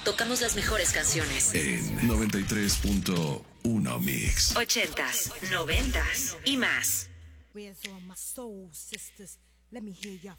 Tocamos las mejores canciones. En 93.1 Mix. 80s, 90s y más. Where's all my soul sisters? Let me hear your